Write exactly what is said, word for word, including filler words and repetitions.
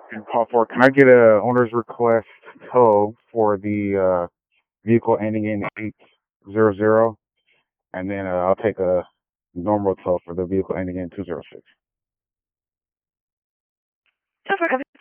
Call for. Can I get a owner's request tow for the uh, vehicle ending in eight zero zero, and then uh, I'll take a normal tow for the vehicle ending in two zero six. So for